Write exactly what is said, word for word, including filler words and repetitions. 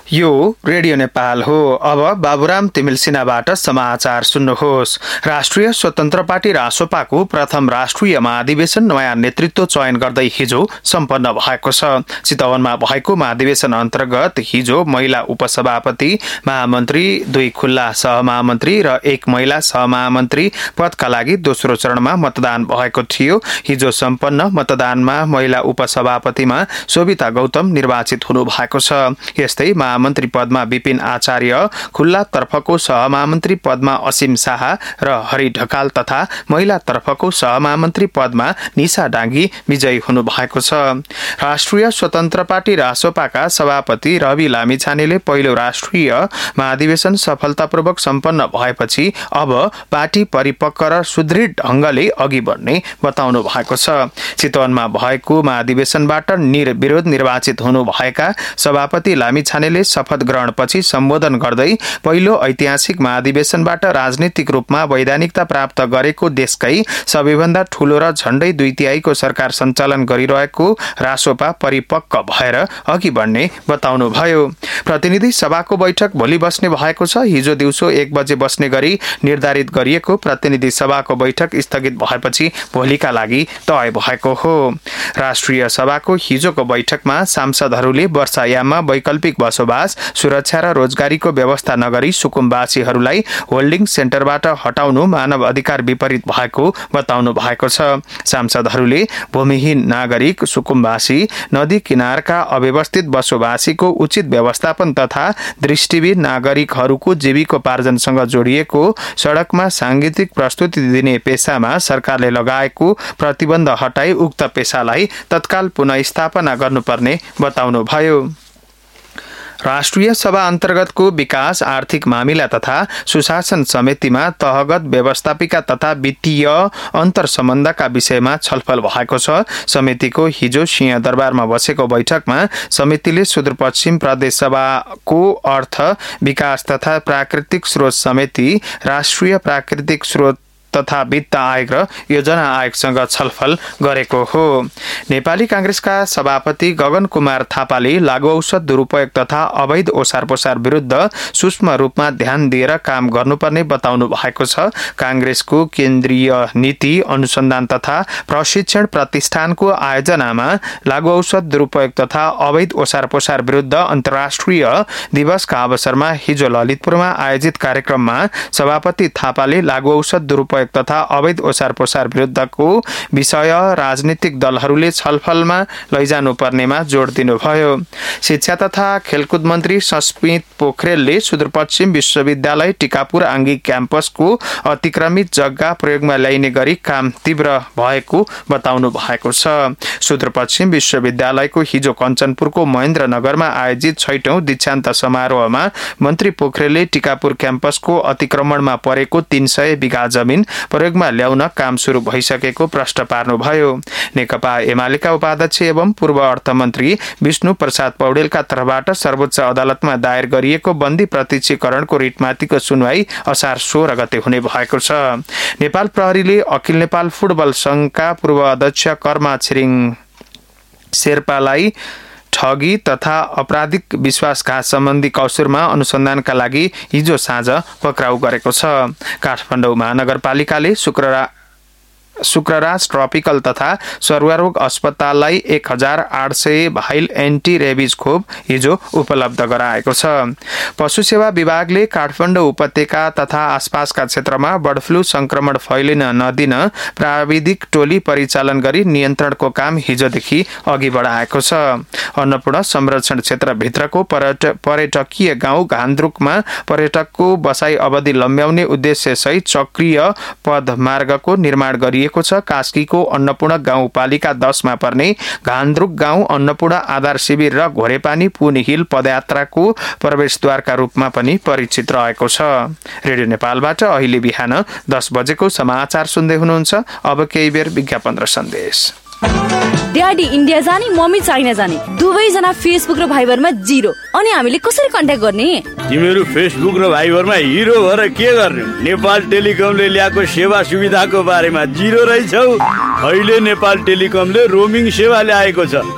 यो रेडियो नेपाल हो। अब बाबुराम तिमिल सिन्हाबाट समाचार सुन्नुहोस्। राष्ट्रिय स्वतन्त्र पार्टी रासोपाको प्रथम राष्ट्रिय महाधिवेशन नयाँ नेतृत्व चयन गर्दै हिजो सम्पन्न भएको छ। चितवनमा भएको महाधिवेशन अन्तर्गत हिजो महिला उपसभापति, महामन्त्री, दुई खुल्ला सहमहामन्त्री र एक महिला सहमहामन्त्री पदका लागि दोस्रो चरणमा मतदान भएको थियो। हिजो सम्पन्न मतदानमा महिला उपसभापतिमा शोभिता गौतम निर्वाचित हुनु भएको छ। यस्तै महामन्त्री पदमा विपिन आचार्य, खुल्ला तर्फको सहमहामन्त्री पदमा असीम शाह र हरि ढकाल तथा महिला तर्फको सहमहामन्त्री पदमा निशा डाङ्गी विजयी हुनु भएको छ। राष्ट्रिय स्वतन्त्र पार्टी रासोपाका सभापति रवि लामिछानेले पहिलो राष्ट्रिय महाधिवेशन सफलतापूर्वक सम्पन्न भएपछि अब पार्टी परिपक्व र सुदृढ ढंगले अघि बढ्ने बताउनु भएको छ। चितवनमा भएको महाधिवेशनबाट निर्विरोध निर्वाचित हुनु भएका सभापति लामिछानेले शपथ ग्रहणपछि सम्बोधन गर्दै पहिलो ऐतिहासिक महाधिवेशनबाट राजनीतिक रूपमा वैधानिकता प्राप्त गरेको देशकै सबैभन्दा ठूलो र झण्डै दुई तिहाईको सरकार सञ्चालन गरिरहेको रासोपा परिपक्व भएर अघि बढ्ने बताउनुभयो। प्रतिनिधि सभाको बैठक भोलि बस्ने भएको छ। हिजो दिउँसो एक बजे बस्ने गरी निर्धारित गरिएको प्रतिनिधि सभाको बैठक स्थगित भएपछि भोलिका लागि तय भएको हो। राष्ट्रिय सभाको हिजोको बैठकमा सांसदहरूले वर्षायाममा वैकल्पिक बसोबास, सुरक्षा र रोजगारीको व्यवस्था नगरी सुकुम्बासीहरूलाई होल्डिङ सेन्टरबाट हटाउनु मानव अधिकार विपरीत भएको बताउनु भएको छ। सांसदहरूले भूमिहीन नागरिक, सुकुम्बासी, नदी किनारका अव्यवस्थित बसोबासीको उचित व्यवस्थापन तथा दृष्टिविहीन नागरिकहरूको जीविकोपार्जनसँग जोडिएको सडकमा सांगीतिक प्रस्तुति दिने पेशामा सरकारले लगाएको प्रतिबन्ध हटाई उक्त पेशालाई तत्काल पुनःस्थापना गर्नुपर्ने बताउनुभयो। राष्ट्रिय सभा अन्तर्गतको विकास, आर्थिक मामिला तथा सुशासन समितिमा तहगत व्यवस्थापिका तथा वित्तीय अन्तर सम्बन्धका विषयमा छलफल भएको छ। समितिको हिजो सिंहदरबारमा बसेको बैठकमा समितिले सुदूरपश्चिम प्रदेश सभाको अर्थ, विकास तथा प्राकृतिक स्रोत समिति, राष्ट्रिय प्राकृतिक स्रोत तथा वित्त आयोग र योजना आयोगसँग छलफल गरेको हो। नेपाली कांग्रेसका सभापति गगन कुमार थापाले लागू औषध दुरुपयोग तथा अवैध ओसार पोसार विरुद्ध सूक्ष्म रूपमा ध्यान दिएर काम गर्नुपर्ने बताउनु भएको छ। कांग्रेसको केन्द्रीय नीति अनुसन्धान तथा प्रशिक्षण प्रतिष्ठानको आयोजनामा लागू औषध दुरुपयोग तथा अवैध ओसार पोसार विरुद्ध अन्तर्राष्ट्रिय दिवसका अवसरमा हिजो ललितपुरमा आयोजित कार्यक्रममा सभापति थापाले लागू औषध दुरुपयोग तथा अवैध ओसार पोसार विरुद्धको विषय राजनीतिक दलहरूले छलफलमा लैजानु पर्नेमा जोड दिनुभयो। शिक्षा तथा खेलकुद मन्त्री सस्मित पोखरेलले सुदूरपश्चिम विश्वविद्यालय टिकापुर आङ्गिक क्याम्पसको अतिक्रमित जग्गा प्रयोगमा ल्याइने गरी काम तीव्र भएको बताउनु भएको छ। सुदूरपश्चिम विश्वविद्यालयको हिजो कञ्चनपुरको महेन्द्रनगरमा आयोजित छैटौं दीक्षान्त समारोहमा मन्त्री पोखरेलले टिकापुर क्याम्पसको अतिक्रमणमा परेको तीन सय बिघा जमिन प्रयोगमा ल्याउन काम सुरु भइसकेको प्रश्न पार्नुभयो। नेकपा एमालेका उपाध्यक्ष एवं पूर्व अर्थमन्त्री विष्णु प्रसाद पौडेलका तर्फबाट सर्वोच्च अदालतमा दायर गरिएको बन्दी प्रत्यक्षीकरणको रिटमाथिको सुनवाई असार सोह्र गते हुने भएको छ। नेपाल प्रहरीले अखिल नेपाल फुटबल संघका पूर्व अध्यक्ष कर्मा छिरिङ शेर्पालाई ठगी तथा आपराधिक विश्वासघात सम्बन्धी कसुरमा अनुसन्धानका लागि हिजो साँझ पक्राउ गरेको छ। काठमाडौँ महानगरपालिकाले शुक्रबार शुक्रराज ट्रपिकल तथा सर्वरोग अस्पताललाई एक हजार आठ सय भाइल एन्टी रेबिज खोप हिजो उपलब्ध गराएको छ। पशु सेवा विभागले काठमाडौँ उपत्यका तथा आसपासका क्षेत्रमा बर्ड फ्लू संक्रमण फैलिन नदिन प्राविधिक टोली परिचालन गरी नियन्त्रणको काम हिजोदेखि अघि बढाएको छ। अन्नपूर्ण संरक्षण क्षेत्रभित्रको पर्यटकीय गाउँ घान्द्रुकमा पर्यटकको बसाई अवधि लम्ब्याउने उद्देश्यसहित चक्रीय पदमार्गको निर्माण गरिएको छ। कास्कीको अन्नपूर्ण गाउँपालिका दस मा पर्ने घान्द्रुक गाउँ अन्नपूर्ण आधार शिविर र घोरेपानी पुन हिल पदयात्राको प्रवेशद्वारका रूपमा पनि परिचित रहेको छ। रेडियो नेपालबाट अहिले बिहान दस बजेको समाचार सुन्दै हुनुहुन्छ। अब केही बेर विज्ञापन र सन्देश। ड्याडी इन्डिया जाने, मम्मी चाइना जाने, दुवैजना फेसबुक र भाइबरमा जिरो। अनि हामीले कसरी कन्ट्याक्ट गर्ने? तिमीहरू फेसबुक र भाइबरमा हिरो भएर के गर्ने? नेपाल टेलिकमले ल्याएको सेवा सुविधाको बारेमा जिरो रहेछौ। अहिले नेपाल टेलिकमले रोमिङ सेवा ल्याएको छ।